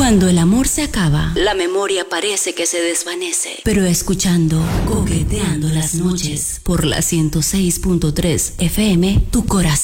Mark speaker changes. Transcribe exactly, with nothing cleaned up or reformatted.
Speaker 1: Cuando el amor se acaba, la memoria parece que se desvanece. Pero escuchando Coqueteando las noches por la ciento seis punto tres F M, tu corazón